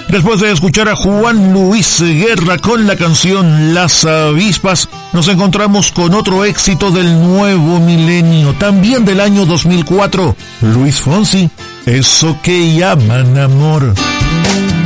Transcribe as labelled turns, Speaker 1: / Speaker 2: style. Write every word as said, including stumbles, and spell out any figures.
Speaker 1: Después de escuchar a Juan Luis Guerra con la canción Las Avispas, nos encontramos con otro éxito del nuevo milenio, también del año dos mil cuatro, Luis Fonsi, Eso que llaman amor.